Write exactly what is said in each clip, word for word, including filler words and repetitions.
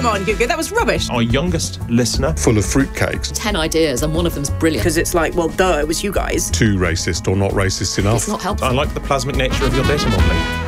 come on, Hugo, that was rubbish. Our youngest listener. Full of fruitcakes. Ten ideas and one of them's brilliant. Because it's like, well, duh, it was you guys. Too racist or not racist enough. It's not helpful. I like the plasmic nature of your data modelling.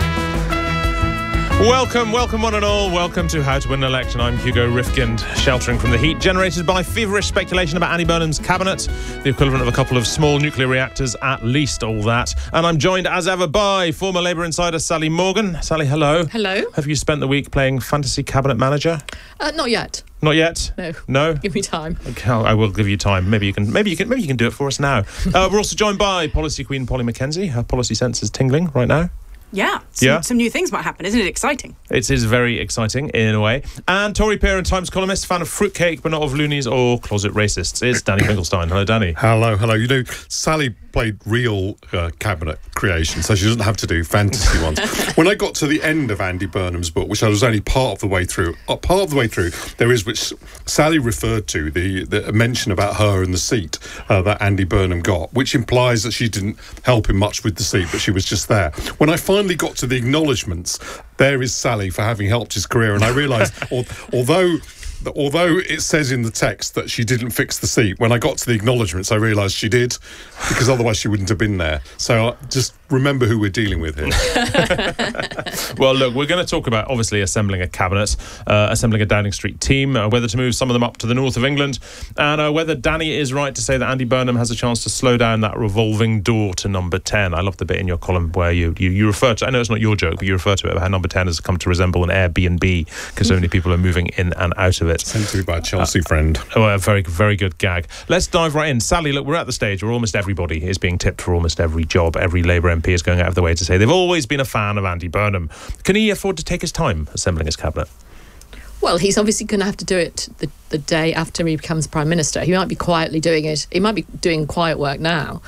Welcome, welcome one and all. Welcome to How to Win an Election. I'm Hugo Rifkind, sheltering from the heat generated by feverish speculation about Andy Burnham's cabinet, the equivalent of a couple of small nuclear reactors, at least all that. And I'm joined as ever by former Labour insider Sally Morgan. Sally, hello. Hello. Have you spent the week playing fantasy cabinet manager? Uh, not yet. Not yet? No. No? Give me time. Okay, I will give you time. Maybe you can maybe you can maybe you can do it for us now. Uh, we're also joined by policy queen Polly Mackenzie. Her policy sense is tingling right now. Yeah, some, Yeah. some new things might happen. Isn't it exciting? It is very exciting, in a way. And Tory peer and Times columnist, fan of fruitcake, but not of loonies or closet racists. It's Danny Finkelstein. Hello, Danny. Hello, hello. You know, Sally played real uh, cabinet creation, so she doesn't have to do fantasy ones. When I got to the end of Andy Burnham's book, which I was only part of the way through, uh, part of the way through, there is, which Sally referred to, the, the mention about her and the seat uh, that Andy Burnham got, which implies that she didn't help him much with the seat, but she was just there. When I finally got to the acknowledgements, there is Sally for having helped his career, and I realised, al- although... Although it says in the text that she didn't fix the seat, when I got to the acknowledgements, I realised she did, because otherwise she wouldn't have been there. So uh, just remember who we're dealing with here. Well, look, we're going to talk about, obviously, assembling a cabinet, uh, assembling a Downing Street team, uh, whether to move some of them up to the north of England, and uh, whether Danny is right to say that Andy Burnham has a chance to slow down that revolving door to number ten. I love the bit in your column where you, you, you refer to, I know it's not your joke, but you refer to it about how number ten has come to resemble an Airbnb because so many people are moving in and out of it. Sent to me by a Chelsea uh, friend. Oh, a very, very good gag. Let's dive right in. Sally, look, we're at the stage where almost everybody is being tipped for almost every job. Every Labour M P is going out of their way to say they've always been a fan of Andy Burnham. Can he afford to take his time assembling his cabinet? Well, he's obviously going to have to do it the, the day after he becomes Prime Minister. He might be quietly doing it. He might be doing quiet work now.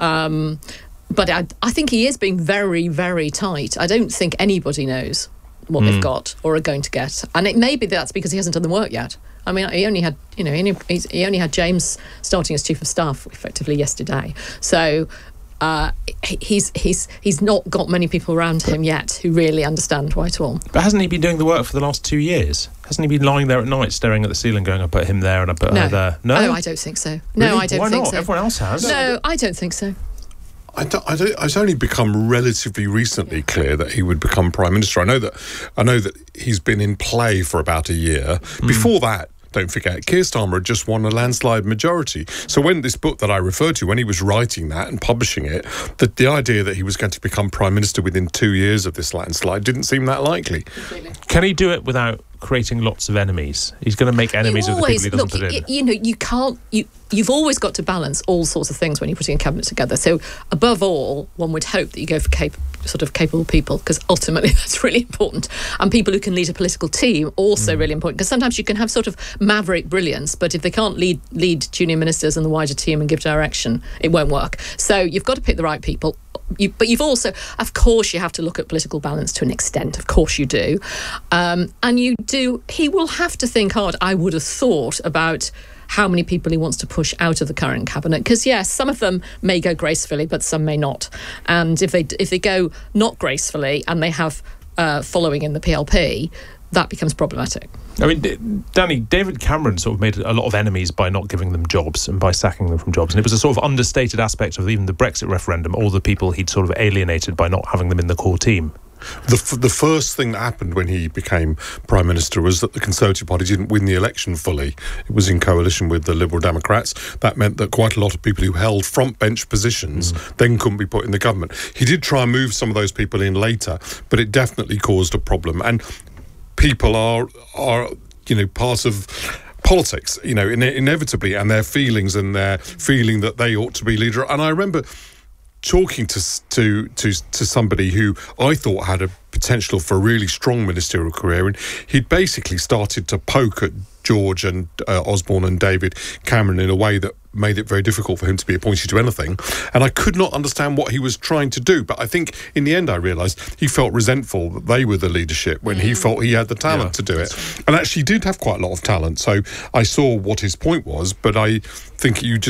Um, but I, I think he is being very, very tight. I don't think anybody knows what mm. they've got or are going to get. And it may be that's because he hasn't done the work yet. I mean, he only had, you know, he only, he only had James starting as Chief of Staff effectively yesterday. So uh, he's he's he's not got many people around him yet who really understand Whitehall. But hasn't he been doing the work for the last two years? Hasn't he been lying there at night staring at the ceiling going, I put him there and I put no. her there? No, Oh, I don't think so. No, really? I don't Why think not? so. Everyone else has. No, I don't think so. I don't, I don't, it's only become relatively recently clear that he would become Prime Minister. I know that I know that he's been in play for about a year. Mm. Before that, don't forget, Keir Starmer had just won a landslide majority. So when this book that I referred to, when he was writing that and publishing it, that the idea that he was going to become Prime Minister within two years of this landslide didn't seem that likely. Completely. Can he do it without creating lots of enemies? He's going to make enemies You of the always, people he doesn't look, put in. y- you know, you can't... You, you've always got to balance all sorts of things when you're putting a cabinet together. So above all, one would hope that you go for cap- sort of capable people, because ultimately that's really important. And people who can lead a political team, also mm. really important, because sometimes you can have sort of maverick brilliance, but if they can't lead lead junior ministers and the wider team and give direction, it won't work. So you've got to pick the right people. You, but you've also, of course, you have to look at political balance to an extent. Of course you do. Um, and you do, he will have to think hard, I would have thought, about how many people he wants to push out of the current cabinet. Because, yes, some of them may go gracefully, but some may not. And if they if they go not gracefully and they have uh, following in the P L P, that becomes problematic. I mean, D- Danny, David Cameron sort of made a lot of enemies by not giving them jobs and by sacking them from jobs. And it was a sort of understated aspect of even the Brexit referendum, all the people he'd sort of alienated by not having them in the core team. The, f- the first thing that happened when he became Prime Minister was that the Conservative Party didn't win the election fully. It was in coalition with the Liberal Democrats. That meant that quite a lot of people who held front bench positions mm. then couldn't be put in the government. He did try and move some of those people in later, but it definitely caused a problem. And people are, are you know, part of politics, you know, in- inevitably, and their feelings and their feeling that they ought to be leader. And I remember talking to to to to somebody who I thought had a potential for a really strong ministerial career, and he'd basically started to poke at George and uh, Osborne and David Cameron in a way that made it very difficult for him to be appointed to anything. And I could not understand what he was trying to do. But I think in the end I realised he felt resentful that they were the leadership when mm. he felt he had the talent yeah, to do it. Right. And actually did have quite a lot of talent. So I saw what his point was, but I think you just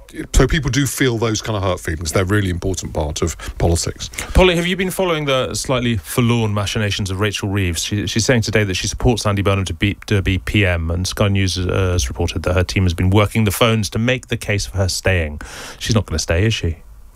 so people do feel those kind of hurt feelings. They're a really important part of politics. Polly, have you been following the slightly forlorn machinations of Rachel Reeves? She, she's saying today that she supports Andy Burnham to be, to be P M, and Sky News uh, has reported that her team has been working the phones to make the case for her staying. She's not going to stay, is she?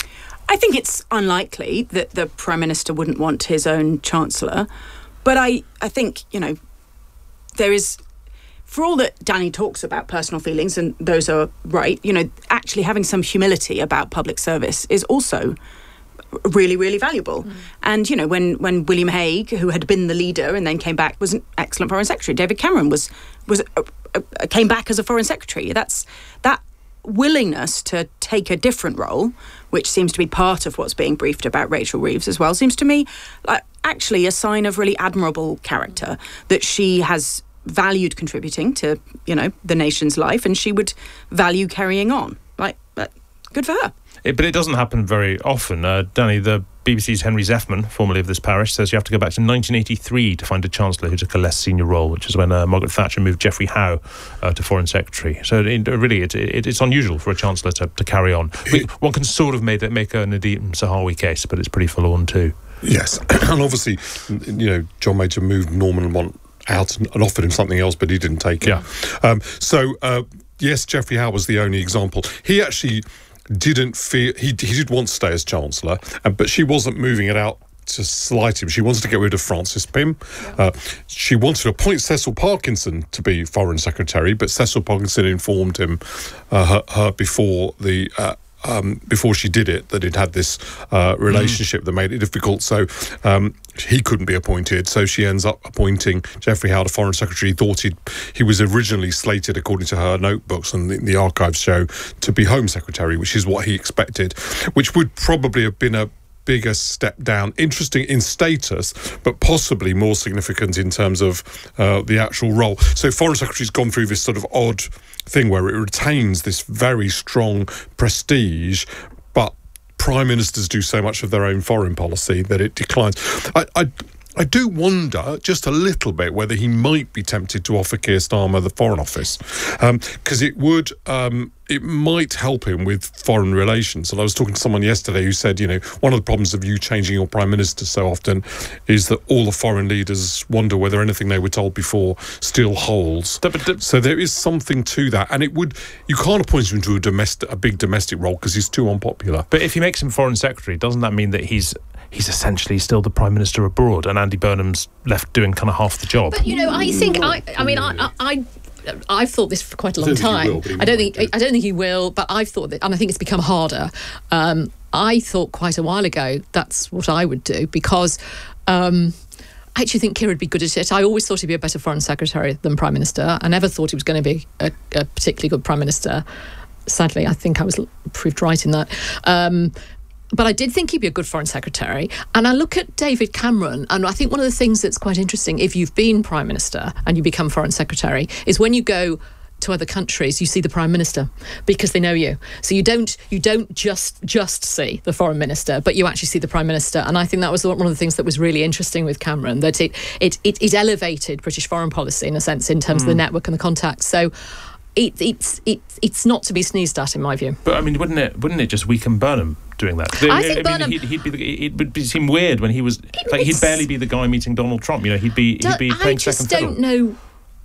I think it's unlikely that the Prime Minister wouldn't want his own Chancellor. But I, I think, you know, there is, for all that Danny talks about personal feelings, and those are right, you know, actually having some humility about public service is also really, really valuable. Mm. And, you know, when, when William Hague, who had been the leader and then came back, was an excellent Foreign Secretary. David Cameron was was uh, uh, came back as a Foreign Secretary. That's that willingness to take a different role, which seems to be part of what's being briefed about Rachel Reeves as well, seems to me like actually a sign of really admirable character, that she has valued contributing to, you know, the nation's life, and she would value carrying on. Like, uh, good for her. It, but it doesn't happen very often. Uh, Danny, the B B C's Henry Zeffman, formerly of this parish, says you have to go back to nineteen eighty-three to find a Chancellor who took a less senior role, which is when uh, Margaret Thatcher moved Geoffrey Howe uh, to Foreign Secretary. So it, really, it, it, it's unusual for a Chancellor to, to carry on. We, one can sort of make, make a Nadeem Zahawi case, but it's pretty forlorn too. Yes, and obviously, you know, John Major moved Norman Lamont out and, and offered him something else, but he didn't take it. Yeah. Um, so, uh, yes, Geoffrey Howe was the only example. He actually didn't feel he, he did want to stay as Chancellor, uh, but she wasn't moving it out to slight him. She wanted to get rid of Francis Pym. Yeah. Uh, she wanted to appoint Cecil Parkinson to be Foreign Secretary, but Cecil Parkinson informed him uh, her, her before the. Uh, Um, before she did it, that it had this uh, relationship mm. that made it difficult. So um, he couldn't be appointed. So she ends up appointing Geoffrey Howe to Foreign Secretary. He thought he'd, he was originally slated, according to her notebooks and the, the archives show, to be Home Secretary, which is what he expected, which would probably have been a bigger step down. Interesting in status, but possibly more significant in terms of uh, the actual role. So Foreign Secretary's gone through this sort of odd thing where it retains this very strong prestige, but prime ministers do so much of their own foreign policy that it declines. I, I I do wonder just a little bit whether he might be tempted to offer Keir Starmer the Foreign Office, because um, it would, um, it might help him with foreign relations. And I was talking to someone yesterday who said, you know, one of the problems of you changing your Prime Minister so often is that all the foreign leaders wonder whether anything they were told before still holds. So there is something to that. And it would, you can't appoint him to a, domestic, a big domestic role because he's too unpopular. But if he makes him Foreign Secretary, doesn't that mean that he's he's essentially still the Prime Minister abroad, and Andy Burnham's left doing kind of half the job? But, you know, I think, I, I mean, I, I, I've thought this for quite a long time. Will, I don't think, I don't think he will, but I've thought that, and I think it's become harder. Um, I thought quite a while ago that's what I would do, because um, I actually think Keir would be good at it. I always thought he'd be a better Foreign Secretary than Prime Minister. I never thought he was going to be a, a particularly good Prime Minister. Sadly, I think I was proved right in that. Um, But I did think he'd be a good Foreign Secretary. And I look at David Cameron, and I think one of the things that's quite interesting, if you've been Prime Minister and you become Foreign Secretary, is when you go to other countries, you see the Prime Minister because they know you. So you don't you don't just just see the Foreign Minister, but you actually see the Prime Minister. And I think that was one of the things that was really interesting with Cameron, that it it it, it elevated British foreign policy in a sense in terms mm. of the network and the contacts. So It, it's it, it's not to be sneezed at, in my view. But I mean, wouldn't it wouldn't it just weaken Burnham doing that? I, I think mean, Burnham. He'd, he'd be the, it would be, seem weird when he was like he'd barely be the guy meeting Donald Trump. You know, he'd be he'd be playing second fiddle. I just don't know.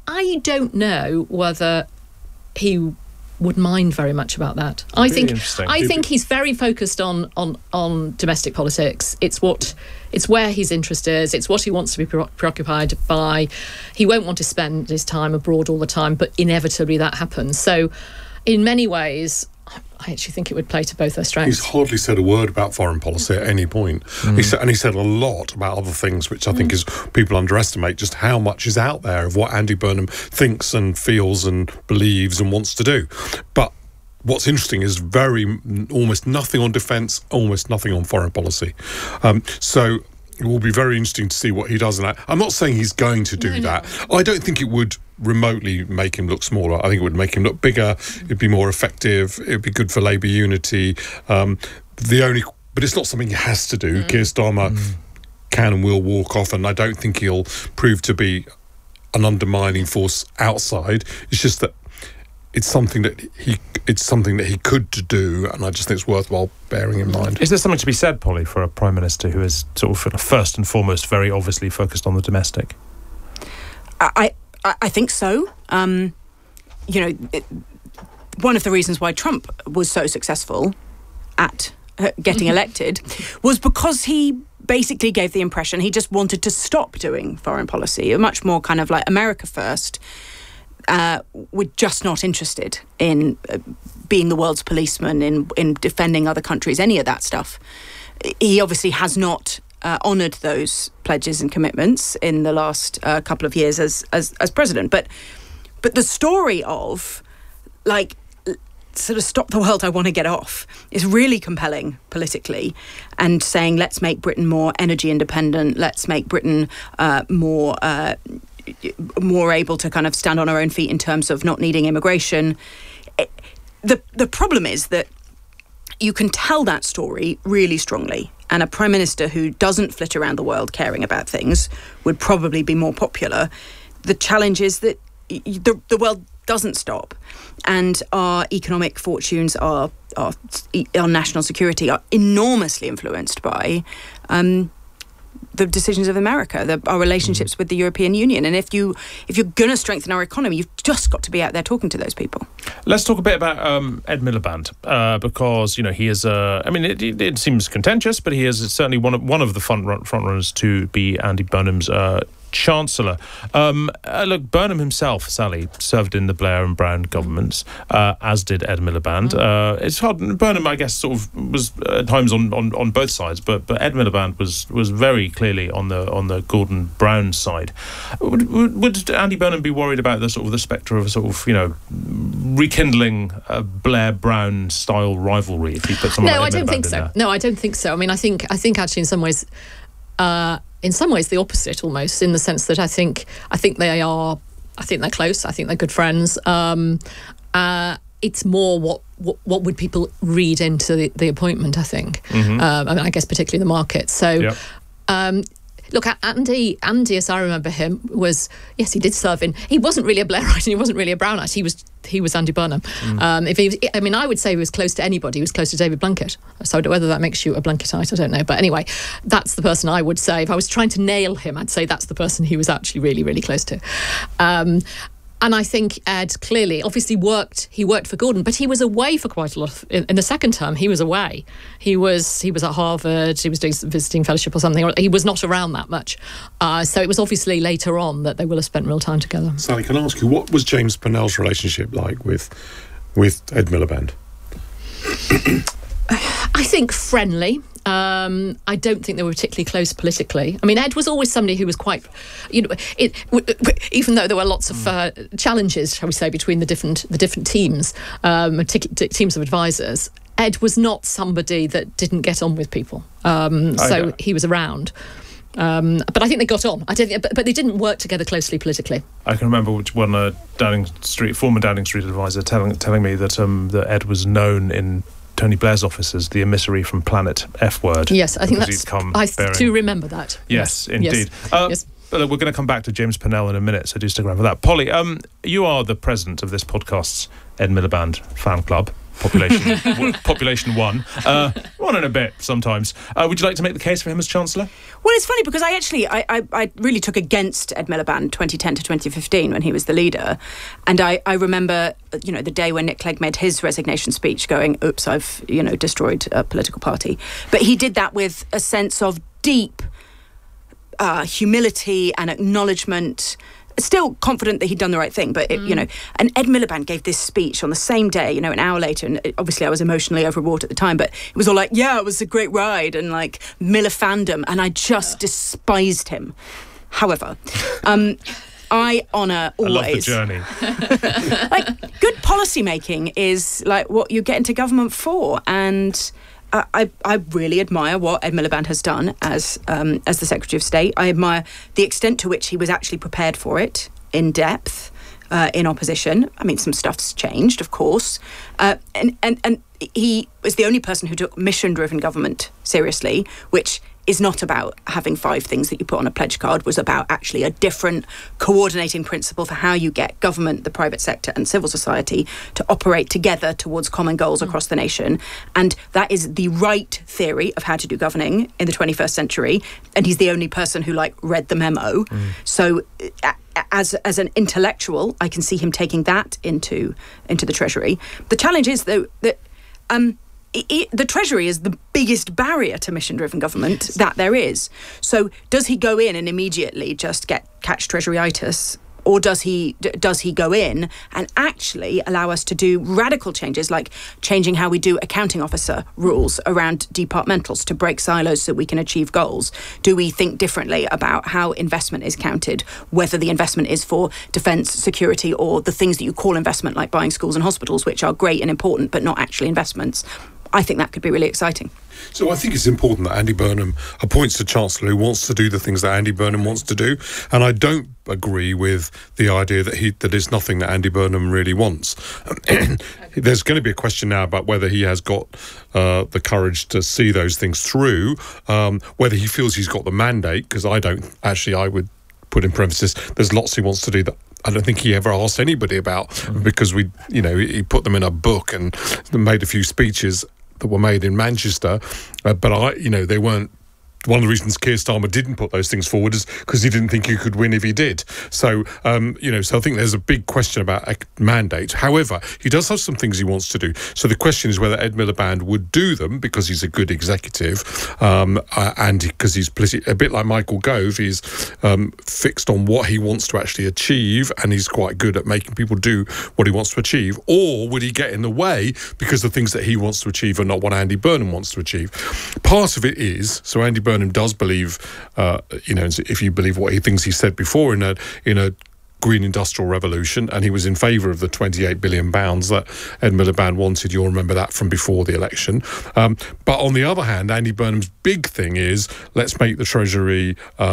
I don't know whether he would mind very much about that. I really think interesting. I think he's very focused on, on on domestic politics. It's what it's where his interest is. It's what he wants to be pre- preoccupied by. He won't want to spend his time abroad all the time, but inevitably that happens. So, in many ways, I actually think it would play to both their strengths. He's hardly said a word about foreign policy at any point. Mm. He said, and he said a lot about other things, which I think mm. is people underestimate just how much is out there of what Andy Burnham thinks and feels and believes and wants to do. But what's interesting is very almost nothing on defence, almost nothing on foreign policy. Um, so it will be very interesting to see what he does in that. I'm not saying he's going to do no, that. No. I don't think it would remotely make him look smaller. I think it would make him look bigger. It'd be more effective. It'd be good for Labour unity. Um, the only, but it's not something he has to do. Mm. Keir Starmer mm. can and will walk off, and I don't think he'll prove to be an undermining force outside. It's just that it's something that he it's something that he could do, and I just think it's worthwhile bearing in mind. Is there something to be said, Polly, for a Prime Minister who is sort of first and foremost very obviously focused on the domestic? I I, I think so. Um, you know, it, one of the reasons why Trump was so successful at uh, getting elected was because he basically gave the impression he just wanted to stop doing foreign policy, a much more kind of like America first. Uh, we're just not interested in uh, being the world's policeman, in, in defending other countries, any of that stuff. He obviously has not uh, honoured those pledges and commitments in the last uh, couple of years as, as as president. But but the story of, like, sort of stop the world, I want to get off, is really compelling politically, and saying let's make Britain more energy independent, let's make Britain uh, more uh, more able to kind of stand on our own feet in terms of not needing immigration. It, the the problem is that you can tell that story really strongly, and a Prime Minister who doesn't flit around the world caring about things would probably be more popular. The challenge is that the, the world doesn't stop, and our economic fortunes, our, our our national security are enormously influenced by um, the decisions of America, the, our relationships mm. with the European Union. And if you if you're going to strengthen our economy, you've just got to be out there talking to those people. Let's talk a bit about um, Ed Miliband, uh, because you know he is. Uh, I mean, it, it, it seems contentious, but he is certainly one of one of the front run, front runners to be Andy Burnham's Uh, Chancellor. Um, uh, look, Burnham himself, Sally, served in the Blair and Brown governments, uh, as did Ed Miliband. Mm. Uh, it's hard. Burnham, I guess, sort of was at times on, on, on both sides, but but Ed Miliband was was very clearly on the on the Gordon Brown side. Would, would, would Andy Burnham be worried about the sort of the spectre of a sort of you know rekindling a Blair Brown style rivalry if he put someone? No, like I don't Miliband think in so. there? No, I don't think so. I mean, I think I think actually in some ways. Uh, In some ways, the opposite, almost, in the sense that I think I think they are, I think they're close. I think they're good friends. Um, uh, it's more what, what what would people read into the, the appointment? I think. Mm-hmm. Um, I mean, I guess particularly the market. So, yep. um, look, Andy, Andy, as I remember him, was yes, he did serve in. He wasn't really a Blairite and he wasn't really a Brownite. He was he was Andy Burnham. Mm. Um, if he was, I mean, I would say he was close to anybody. He was close to David Blunkett. So whether that makes you a Blunketite, I don't know. But anyway, that's the person I would say. If I was trying to nail him, I'd say that's the person he was actually really, really close to. Um, And I think Ed clearly, obviously worked, he worked for Gordon, but he was away for quite a lot. Of, in, in the second term, he was away. He was he was at Harvard, he was doing some visiting fellowship or something. He was not around that much. Uh, so it was obviously later on that they will have spent real time together. Sally, can I ask you, what was James Purnell's relationship like with, with Ed Miliband? I think friendly. Um, I don't think they were particularly close politically. I mean, Ed was always somebody who was quite, you know, it, w- w- even though there were lots of uh, challenges, shall we say, between the different the different teams, um, t- t- teams of advisors. Ed was not somebody that didn't get on with people. Um, so know. he was around. Um, but I think they got on. I don't think, but, but they didn't work together closely politically. I can remember which one uh, Downing Street, former Downing Street advisor, telling telling me that um, that Ed was known in Tony Blair's office as the emissary from Planet F Word. Yes, I think that's. Come I bearing, do remember that. Yes, yes. indeed. Yes. Uh, yes. But we're going to come back to James Purnell in a minute, so do stick around for that. Polly, um, you are the president of this podcast's Ed Miliband fan club. Population, w- population one, uh, one and a bit sometimes. Uh, would you like to make the case for him as Chancellor? Well, it's funny because I actually, I, I, I really took against Ed Miliband twenty ten to twenty fifteen when he was the leader. And I, I remember, you know, the day when Nick Clegg made his resignation speech going, oops, I've, you know, destroyed a political party. But he did that with a sense of deep uh, humility and acknowledgement, still confident that he'd done the right thing, but it, mm. you know, and Ed Miliband gave this speech on the same day, you know, an hour later, and it, obviously I was emotionally overwrought at the time, but it was all like, yeah, it was a great ride, and like Miller fandom, and I just yeah. despised him. However, um, I honour always. I love the journey. Like, good policy making is like what you get into government for, and Uh, I, I really admire what Ed Miliband has done as um, as the Secretary of State. I admire the extent to which he was actually prepared for it in depth, uh, in opposition. I mean, some stuff's changed, of course. Uh, and, and, and he was the only person who took mission-driven government seriously, which is not about having five things that you put on a pledge card, was about actually a different coordinating principle for how you get government, the private sector and civil society to operate together towards common goals mm. across the nation. And that is the right theory of how to do governing in the twenty-first century. And he's the only person who like read the memo. Mm. So uh, as as an intellectual, I can see him taking that into into the Treasury. The challenge is though that um It, it, the Treasury is the biggest barrier to mission-driven government that there is. So does he go in and immediately just get catch Treasury-itis, or does he d- does he go in and actually allow us to do radical changes, like changing how we do accounting officer rules around departmentals to break silos so we can achieve goals? Do we think differently about how investment is counted, whether the investment is for defence, security, or the things that you call investment, like buying schools and hospitals, which are great and important, but not actually investments? I think that could be really exciting. So I think it's important that Andy Burnham appoints a Chancellor who wants to do the things that Andy Burnham wants to do. And I don't agree with the idea that he that it's nothing that Andy Burnham really wants. There's going to be a question now about whether he has got uh, the courage to see those things through, um, whether he feels he's got the mandate, because I don't. Actually, I would put in parenthesis, there's lots he wants to do that I don't think he ever asked anybody about, mm. because we, you know, he put them in a book and made a few speeches that were made in Manchester, uh, but I, you know, they weren't. One of the reasons Keir Starmer didn't put those things forward is because he didn't think he could win if he did. So, um, you know, so I think there's a big question about a mandate. However, he does have some things he wants to do. So the question is whether Ed Miliband would do them because he's a good executive, um, uh, and because he's politi- a bit like Michael Gove, he's um, fixed on what he wants to actually achieve, and he's quite good at making people do what he wants to achieve. Or would he get in the way because the things that he wants to achieve are not what Andy Burnham wants to achieve? Part of it is, so Andy Burnham does believe, uh, you know, if you believe what he thinks he said before in a in a green industrial revolution, and he was in favour of the twenty-eight billion pounds that Ed Miliband wanted. You'll remember that from before the election. Um, but on the other hand, Andy Burnham's big thing is let's make the Treasury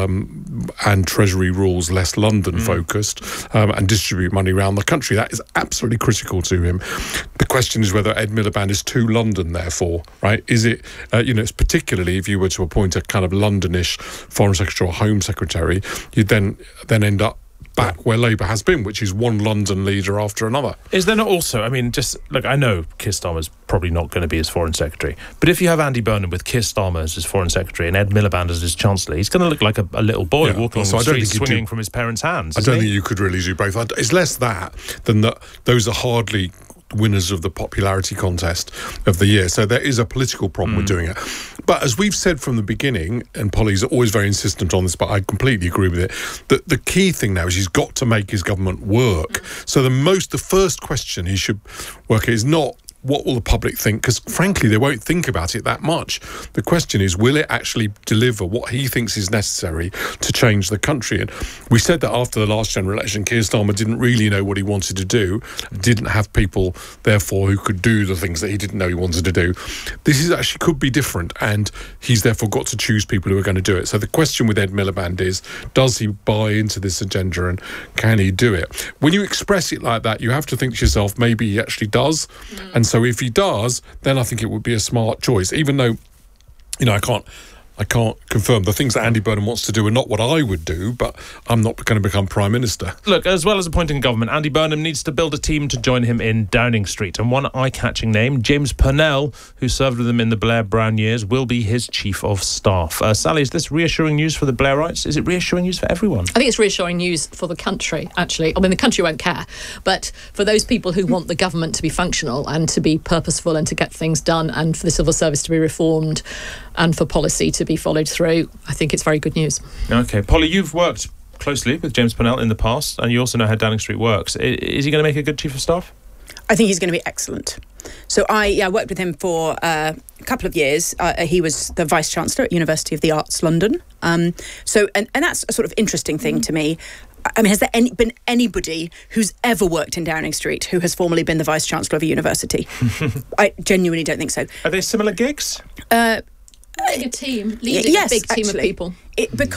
um, and Treasury rules less London mm. focused um, and distribute money around the country. That is absolutely critical to him. The question is whether Ed Miliband is too London, therefore, right? Is it, uh, you know, it's particularly if you were to appoint a kind of Londonish Foreign Secretary or Home Secretary, you'd then then end up back where Labour has been, which is one London leader after another. Is there not also, I mean, just, look, I know Keir Starmer's probably not going to be his Foreign Secretary, but if you have Andy Burnham with Keir Starmer as his Foreign Secretary and Ed Miliband as his Chancellor, he's going to look like a, a little boy yeah, walking so on the street swinging do, from his parents' hands. I don't he? think you could really do both. It's less that than that those are hardly winners of the popularity contest of the year. So there is a political problem mm. with doing it. But as we've said from the beginning, and Polly's always very insistent on this, but I completely agree with it, that the key thing now is he's got to make his government work. So the most, the first question he should work is not what will the public think, because frankly they won't think about it that much. The question is, will it actually deliver what he thinks is necessary to change the country? And we said that after the last general election, Keir Starmer didn't really know what he wanted to do, didn't have people therefore who could do the things that he didn't know he wanted to do. This is actually could be different, and he's therefore got to choose people who are going to do it. So the question with Ed Miliband is, does he buy into this agenda and can he do it? When you express it like that, you have to think to yourself, maybe he actually does. Mm. And so So if he does, then I think it would be a smart choice, even though, you know, I can't I can't confirm the things that Andy Burnham wants to do are not what I would do, but I'm not going to become Prime Minister. Look, as well as appointing government, Andy Burnham needs to build a team to join him in Downing Street. And one eye-catching name, James Purnell, who served with him in the Blair-Brown years, will be his Chief of Staff. Uh, Sally, is this reassuring news for the Blairites? Is it reassuring news for everyone? I think it's reassuring news for the country, actually. I mean, the country won't care. But for those people who want the government to be functional and to be purposeful and to get things done and for the civil service to be reformed and for policy to be followed through, I think it's very good news. OK. Polly, you've worked closely with James Purnell in the past, and you also know how Downing Street works. Is he going to make a good Chief of Staff? I think he's going to be excellent. So I yeah, worked with him for uh, a couple of years. Uh, he was the Vice-Chancellor at University of the Arts, London. Um, so, and, and that's a sort of interesting thing to me. I mean, has there any, been anybody who's ever worked in Downing Street who has formerly been the Vice-Chancellor of a university? I genuinely don't think so. Are they similar gigs? Uh, Like a team, leading yes, a big team actually, of people. It, because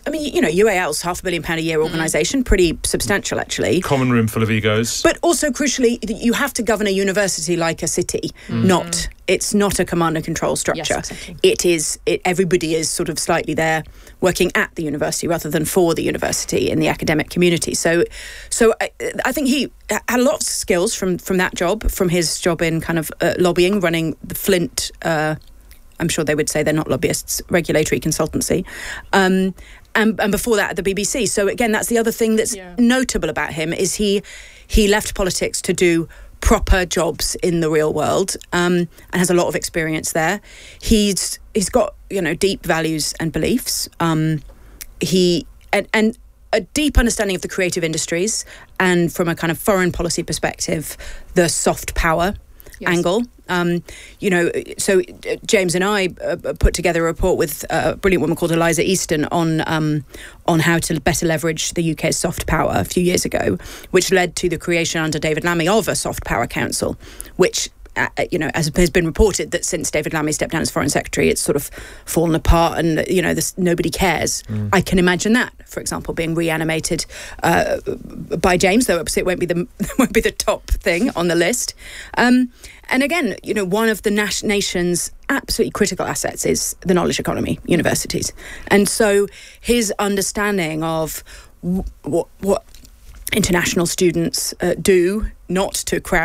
I mean, you know, U A L's half a billion pound a year organisation, pretty substantial actually. Common room full of egos. But also, crucially, you have to govern a university like a city, mm. not... It's not a command and control structure. Yes, exactly. It is. It, everybody is sort of slightly there, working at the university rather than for the university in the academic community. So, so I, I think he had a lot of skills from from that job, from his job in kind of uh, lobbying, running the Flint. Uh, I'm sure they would say they're not lobbyists, regulatory consultancy. Um, and, and before that at the B B C. So again, that's the other thing that's yeah. notable about him is he he left politics to do proper jobs in the real world, um, and has a lot of experience there. He's he's got you know deep values and beliefs. Um, he and, and a deep understanding of the creative industries, and from a kind of foreign policy perspective, the soft power yes. angle. Um, you know, so James and I uh, put together a report with a brilliant woman called Eliza Easton on um, on how to better leverage the U K's soft power a few years ago, which led to the creation under David Lammy of a soft power council, which uh, you know, as has been reported that since David Lammy stepped down as foreign secretary, it's sort of fallen apart, and you know, this, nobody cares. Mm. I can imagine that, for example, being reanimated uh, by James, though it won't be the won't be the top thing on the list. Um, And again, you know, one of the nas- nation's absolutely critical assets is the knowledge economy, universities. And so his understanding of w- what, what international students uh, do, not to crowd